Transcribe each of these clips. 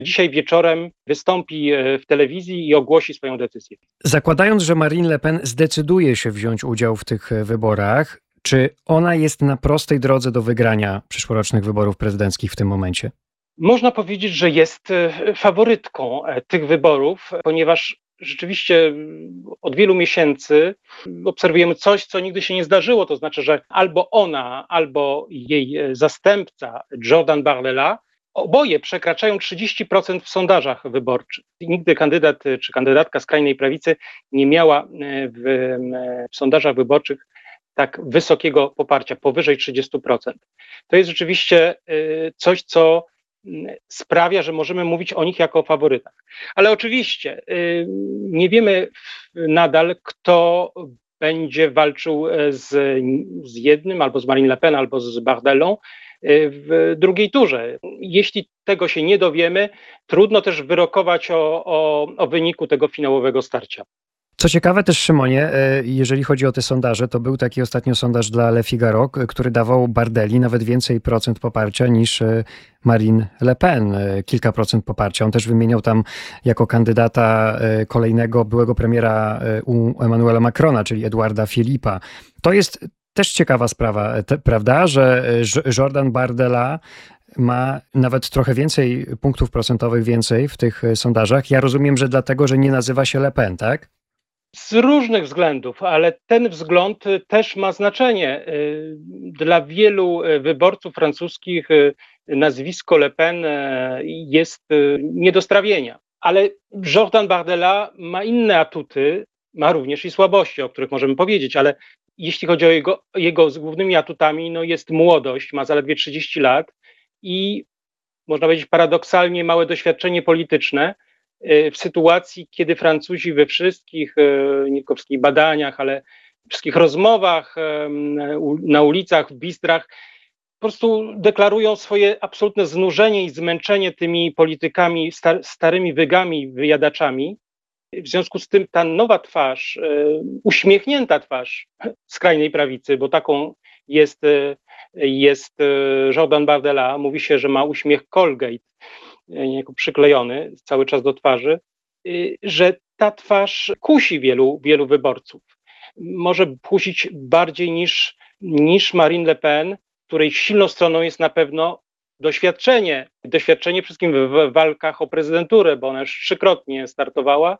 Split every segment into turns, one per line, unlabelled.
dzisiaj wieczorem wystąpi w telewizji i ogłosi swoją decyzję.
Zakładając, że Marine Le Pen zdecyduje się wziąć udział w tych wyborach, czy ona jest na prostej drodze do wygrania przyszłorocznych wyborów prezydenckich w tym momencie?
Można powiedzieć, że jest faworytką tych wyborów, ponieważ rzeczywiście od wielu miesięcy obserwujemy coś, co nigdy się nie zdarzyło, to znaczy, że albo ona, albo jej zastępca Jordan Bardella, oboje przekraczają 30% w sondażach wyborczych. Nigdy kandydat czy kandydatka skrajnej prawicy nie miała w sondażach wyborczych tak wysokiego poparcia, powyżej 30%. To jest rzeczywiście coś, co sprawia, że możemy mówić o nich jako o faworytach. Ale oczywiście nie wiemy nadal, kto będzie walczył z jednym, albo z Marine Le Pen, albo z Bardellą w drugiej turze. Jeśli tego się nie dowiemy, trudno też wyrokować o wyniku tego finałowego starcia.
Co ciekawe też, Szymonie, jeżeli chodzi o te sondaże, to był taki ostatnio sondaż dla Le Figaro, który dawał Bardelli nawet więcej procent poparcia niż Marine Le Pen, kilka procent poparcia. On też wymieniał tam jako kandydata kolejnego byłego premiera u Emmanuela Macrona, czyli Edouarda Philippa. To jest też ciekawa sprawa, prawda, że Jordan Bardella ma nawet trochę więcej punktów procentowych więcej w tych sondażach. Ja rozumiem, że dlatego, że nie nazywa się Le Pen, tak?
Z różnych względów, ale ten wzgląd też ma znaczenie. Dla wielu wyborców francuskich nazwisko Le Pen jest nie do strawienia. Ale Jordan Bardella ma inne atuty, ma również i słabości, o których możemy powiedzieć, ale jeśli chodzi o jego głównymi atutami, no jest młodość, ma zaledwie 30 lat i można powiedzieć paradoksalnie małe doświadczenie polityczne, w sytuacji, kiedy Francuzi we wszystkich, nie tylko wszystkich badaniach, ale wszystkich rozmowach na ulicach, w bistrach, po prostu deklarują swoje absolutne znużenie i zmęczenie tymi politykami, starymi wygami, wyjadaczami. W związku z tym ta nowa twarz, uśmiechnięta twarz skrajnej prawicy, bo taką jest Jordan Bardella, mówi się, że ma uśmiech Colgate, niejako przyklejony cały czas do twarzy, że ta twarz kusi wielu wyborców. Może kusić bardziej niż Marine Le Pen, której silną stroną jest na pewno doświadczenie wszystkim w walkach o prezydenturę, bo ona już 3-krotnie startowała,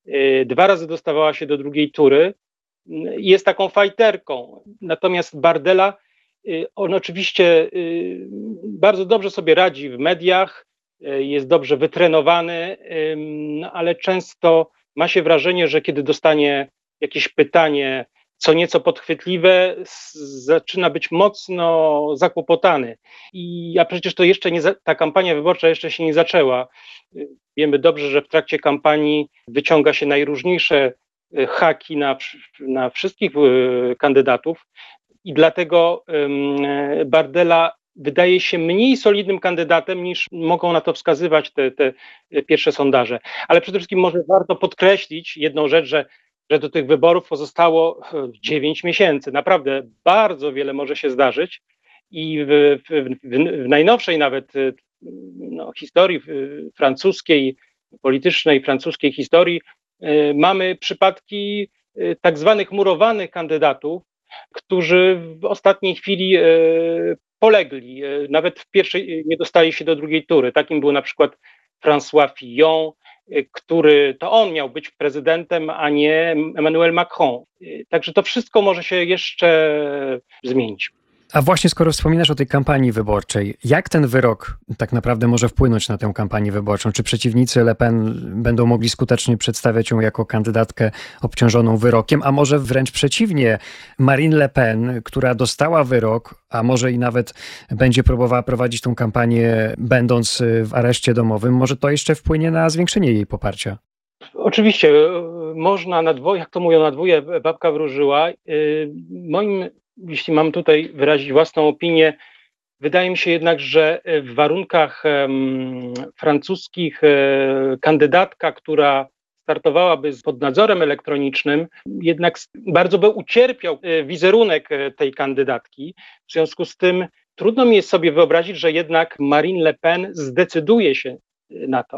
2 razy dostawała się do drugiej tury, jest taką fajterką. Natomiast Bardella, on oczywiście bardzo dobrze sobie radzi w mediach, jest dobrze wytrenowany, ale często ma się wrażenie, że kiedy dostanie jakieś pytanie, co nieco podchwytliwe, zaczyna być mocno zakłopotany. A przecież to jeszcze ta kampania wyborcza jeszcze się nie zaczęła. Wiemy dobrze, że w trakcie kampanii wyciąga się najróżniejsze haki na wszystkich kandydatów i dlatego Bardella wydaje się mniej solidnym kandydatem niż mogą na to wskazywać te pierwsze sondaże. Ale przede wszystkim może warto podkreślić jedną rzecz, że do tych wyborów pozostało 9 miesięcy. Naprawdę bardzo wiele może się zdarzyć i w najnowszej nawet historii francuskiej, politycznej francuskiej historii mamy przypadki tak zwanych murowanych kandydatów, którzy w ostatniej chwili polegli. Nawet w pierwszej nie dostali się do drugiej tury. Takim był na przykład François Fillon, to on miał być prezydentem, a nie Emmanuel Macron. Także to wszystko może się jeszcze zmienić.
A właśnie skoro wspominasz o tej kampanii wyborczej, jak ten wyrok tak naprawdę może wpłynąć na tę kampanię wyborczą? Czy przeciwnicy Le Pen będą mogli skutecznie przedstawiać ją jako kandydatkę obciążoną wyrokiem, a może wręcz przeciwnie, Marine Le Pen, która dostała wyrok, a może i nawet będzie próbowała prowadzić tą kampanię będąc w areszcie domowym, może to jeszcze wpłynie na zwiększenie jej poparcia?
Oczywiście, można jak to mówią, na dwoje babka wróżyła. Jeśli mam tutaj wyrazić własną opinię, wydaje mi się jednak, że w warunkach francuskich kandydatka, która startowałaby pod nadzorem elektronicznym, jednak bardzo by ucierpiał wizerunek tej kandydatki. W związku z tym trudno mi jest sobie wyobrazić, że jednak Marine Le Pen zdecyduje się na to.